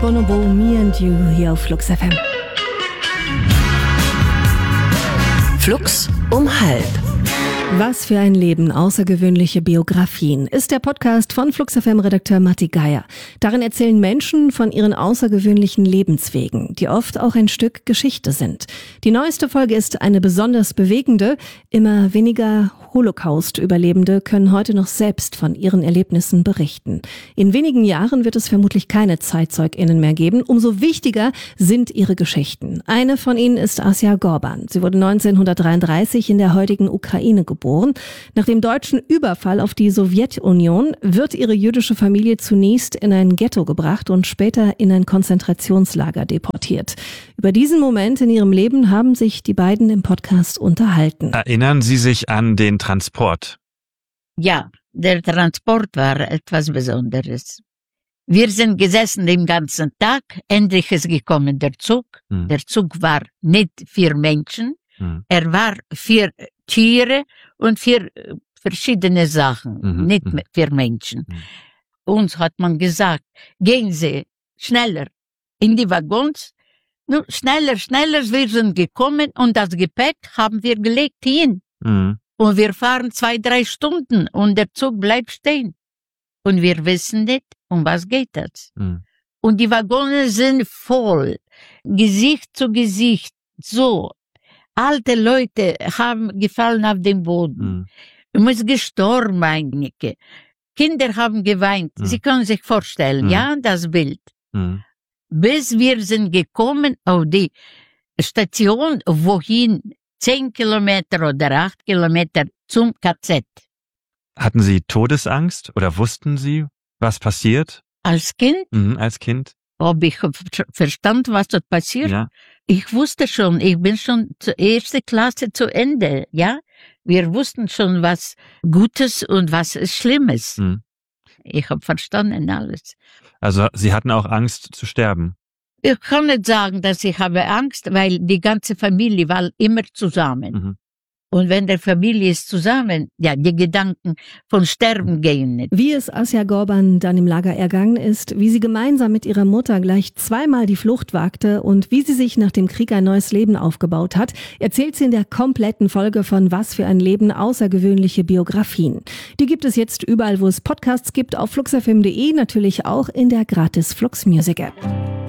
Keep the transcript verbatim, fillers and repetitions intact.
Bonobo, Me and You hier auf Flux F M. Flux um halb. Was für ein Leben, außergewöhnliche Biografien, ist der Podcast von Flux F M-Redakteur Matti Geier. Darin erzählen Menschen von ihren außergewöhnlichen Lebenswegen, die oft auch ein Stück Geschichte sind. Die neueste Folge ist eine besonders bewegende. Immer weniger Holocaust-Überlebende können heute noch selbst von ihren Erlebnissen berichten. In wenigen Jahren wird es vermutlich keine ZeitzeugInnen mehr geben. Umso wichtiger sind ihre Geschichten. Eine von ihnen ist Asja Gorban. Sie wurde neunzehnhundertdreiunddreißig in der heutigen Ukraine geboren. Nach dem deutschen Überfall auf die Sowjetunion wird ihre jüdische Familie zunächst in ein Ghetto gebracht und später in ein Konzentrationslager deportiert. Über diesen Moment in ihrem Leben haben sich die beiden im Podcast unterhalten. Erinnern Sie sich an den Transport? Ja, der Transport war etwas Besonderes. Wir sind gesessen den ganzen Tag, endlich ist gekommen der Zug. Hm. Der Zug war nicht für Menschen, hm. er war für Tiere und für verschiedene Sachen, mhm. nicht mhm. für Menschen. Mhm. Uns hat man gesagt, gehen Sie schneller in die Waggons, nur schneller, schneller, wir sind gekommen und das Gepäck haben wir gelegt hin. Mhm. Und wir fahren zwei, drei Stunden und der Zug bleibt stehen. Und wir wissen nicht, um was geht das. Mhm. Und die Waggons sind voll, Gesicht zu Gesicht, so. Alte Leute haben gefallen auf den Boden. Mhm. Man ist gestorben, einige. Kinder haben geweint. Mhm. Sie können sich vorstellen, mhm. ja, das Bild. Mhm. Bis wir sind gekommen auf die Station, wohin zehn Kilometer oder acht Kilometer zum K Z. Hatten Sie Todesangst oder wussten Sie, was passiert? Als Kind? Mhm, als Kind. Ob ich verstand, was dort passiert? Ja. Ich wusste schon, ich bin schon zur ersten Klasse zu Ende, ja. Wir wussten schon, was Gutes und was Schlimmes. Hm. Ich habe verstanden alles. Also Sie hatten auch Angst zu sterben? Ich kann nicht sagen, dass ich habe Angst, weil die ganze Familie war immer zusammen. Mhm. Und wenn der Familie ist zusammen, ja, die Gedanken von Sterben gehen nicht. Wie es Asja Gorban dann im Lager ergangen ist, wie sie gemeinsam mit ihrer Mutter gleich zweimal die Flucht wagte und wie sie sich nach dem Krieg ein neues Leben aufgebaut hat, erzählt sie in der kompletten Folge von Was für ein Leben, außergewöhnliche Biografien. Die gibt es jetzt überall, wo es Podcasts gibt, auf flux f m punkt d e, natürlich auch in der gratis Flux Music App.